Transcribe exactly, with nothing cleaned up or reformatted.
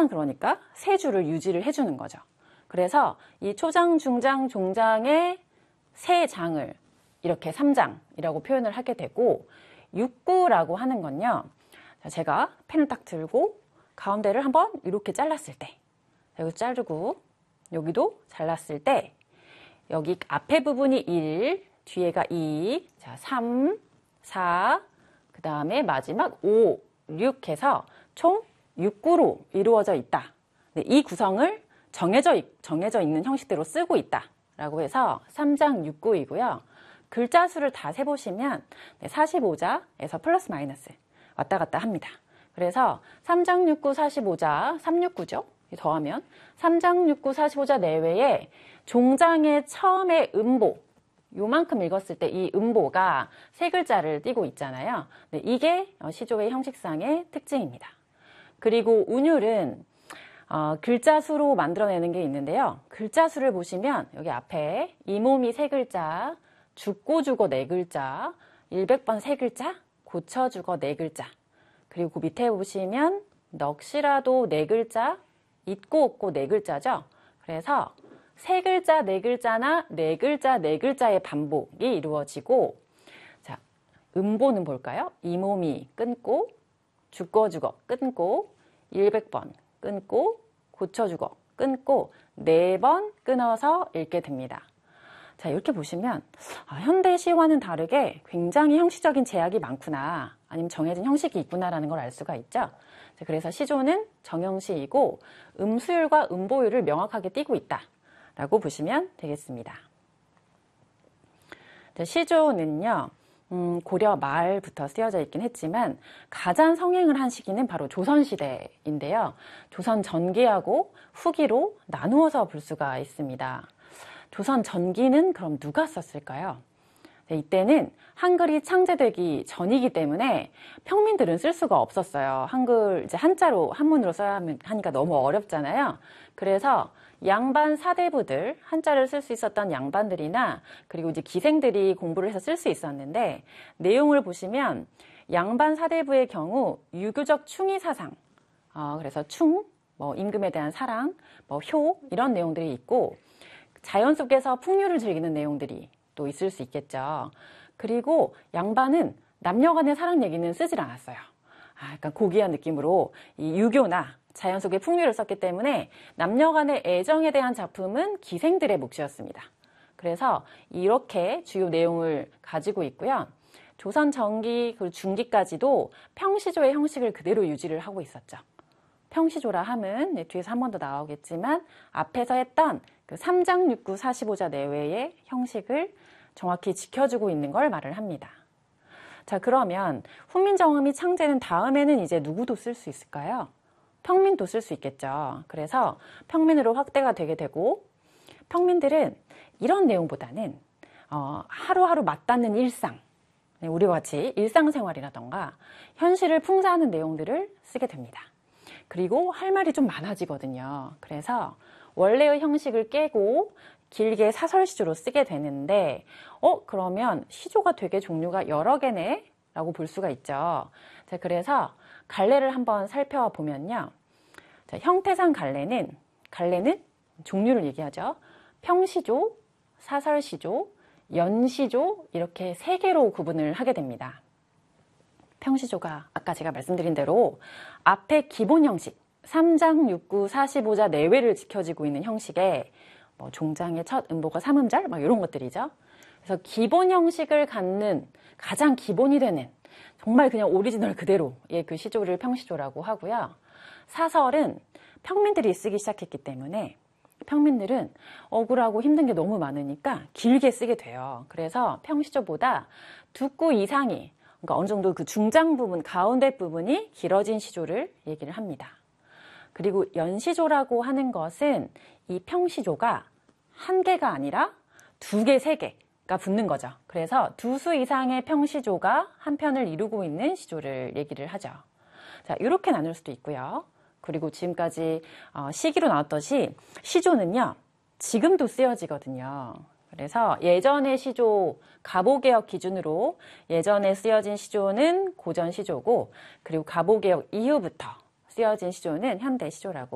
항상 그러니까 세 줄을 유지를 해주는 거죠. 그래서 이 초장, 중장, 종장의 세 장을 이렇게 삼 장이라고 표현을 하게 되고, 육구라고 하는 건요. 자, 제가 펜을 딱 들고 가운데를 한번 이렇게 잘랐을 때, 여기 자르고 여기도 잘랐을 때, 여기 앞에 부분이 일, 뒤에가 이, 자, 삼, 사, 그 다음에 마지막 오, 육 해서 총 육구로 이루어져 있다. 네, 이 구성을 정해져, 정해져 있는 형식대로 쓰고 있다 라고 해서 삼 장 육 구이고요. 글자 수를 다 세보시면 사십오 자에서 플러스 마이너스 왔다 갔다 합니다. 그래서 삼 장 육 구 사십오 자, 삼백육십구죠. 더하면 삼 장 육 구 사십오 자 내외에 종장의 처음에 음보, 요만큼 읽었을 때 이 음보가 세 글자를 띄고 있잖아요. 네, 이게 시조의 형식상의 특징입니다. 그리고 운율은 어, 글자 수로 만들어내는 게 있는데요. 글자 수를 보시면 여기 앞에 이몸이 세 글자, 죽고 죽어 네 글자, 일백 번 세 글자, 고쳐 죽어 네 글자, 그리고 그 밑에 보시면 넋이라도 네 글자, 있고 없고 네 글자죠. 그래서 세 글자 네 글자나 네 글자 네 글자의 반복이 이루어지고, 자, 음보는 볼까요? 이몸이 끊고, 죽고 죽어 끊고, 일백 번 끊고, 고쳐 죽어 끊고, 네 번 끊어서 읽게 됩니다. 자, 이렇게 보시면 아, 현대 시와는 다르게 굉장히 형식적인 제약이 많구나, 아니면 정해진 형식이 있구나라는 걸 알 수가 있죠. 자, 그래서 시조는 정형시이고 음수율과 음보율을 명확하게 띠고 있다라고 보시면 되겠습니다. 자, 시조는요, 음, 고려 말부터 쓰여져 있긴 했지만 가장 성행을 한 시기는 바로 조선시대인데요. 조선 전기하고 후기로 나누어서 볼 수가 있습니다. 조선 전기는 그럼 누가 썼을까요? 네, 이때는 한글이 창제되기 전이기 때문에 평민들은 쓸 수가 없었어요. 한글 이제 한자로 한문으로 써야 하니까 너무 어렵잖아요. 그래서 양반 사대부들, 한자를 쓸 수 있었던 양반들이나 그리고 이제 기생들이 공부를 해서 쓸 수 있었는데, 내용을 보시면 양반 사대부의 경우 유교적 충의 사상, 어, 그래서 충, 뭐 임금에 대한 사랑, 뭐 효, 이런 내용들이 있고, 자연 속에서 풍류를 즐기는 내용들이 또 있을 수 있겠죠. 그리고 양반은 남녀 간의 사랑 얘기는 쓰질 않았어요. 아, 약간 고귀한 느낌으로 이 유교나 자연 속의 풍류를 썼기 때문에 남녀 간의 애정에 대한 작품은 기생들의 몫이었습니다. 그래서 이렇게 주요 내용을 가지고 있고요. 조선 전기, 그리고 중기까지도 평시조의 형식을 그대로 유지를 하고 있었죠. 평시조라 함은 네, 뒤에서 한 번 더 나오겠지만 앞에서 했던 그 삼 장 육 구 사십오 자 내외의 형식을 정확히 지켜주고 있는 걸 말을 합니다. 자, 그러면 훈민정음이 창제된 다음에는 이제 누구도 쓸 수 있을까요? 평민도 쓸 수 있겠죠. 그래서 평민으로 확대가 되게 되고, 평민들은 이런 내용보다는 어, 하루하루 맞닿는 일상, 우리와 같이 일상생활이라던가 현실을 풍자하는 내용들을 쓰게 됩니다. 그리고 할 말이 좀 많아지거든요. 그래서 원래의 형식을 깨고 길게 사설시조로 쓰게 되는데, 어 그러면 시조가 되게 종류가 여러 개네 라고 볼 수가 있죠. 자, 그래서 갈래를 한번 살펴보면요. 자, 형태상 갈래는 갈래는 종류를 얘기하죠. 평시조, 사설시조, 연시조, 이렇게 세 개로 구분을 하게 됩니다. 평시조가 아까 제가 말씀드린 대로 앞에 기본 형식 삼 장 육 구 사십오 자 내외를 지켜지고 있는 형식에 뭐 종장의 첫 음보가 삼음절 막 이런 것들이죠. 그래서 기본 형식을 갖는 가장 기본이 되는 정말 그냥 오리지널 그대로의 그 시조를 평시조라고 하고요. 사설은 평민들이 쓰기 시작했기 때문에 평민들은 억울하고 힘든 게 너무 많으니까 길게 쓰게 돼요. 그래서 평시조보다 두 구 이상이, 그러니까 어느 정도 그 중장 부분, 가운데 부분이 길어진 시조를 얘기를 합니다. 그리고 연시조라고 하는 것은 이 평시조가 한 개가 아니라 두 개, 세 개가 붙는 거죠. 그래서 두 수 이상의 평시조가 한 편을 이루고 있는 시조를 얘기를 하죠. 자, 이렇게 나눌 수도 있고요. 그리고 지금까지 시기로 나왔듯이 시조는요, 지금도 쓰여지거든요. 그래서 예전의 시조, 가보개혁 기준으로 예전에 쓰여진 시조는 고전 시조고, 그리고 가보개혁 이후부터 쓰여진 시조는 현대 시조라고